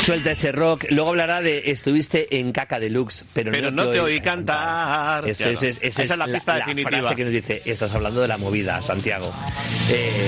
Suelta ese rock. Luego hablará de estuviste en Caca Deluxe, pero no te oí cantar. Esa es la pista definitiva. frase que nos dice, estás hablando de la movida, Santiago.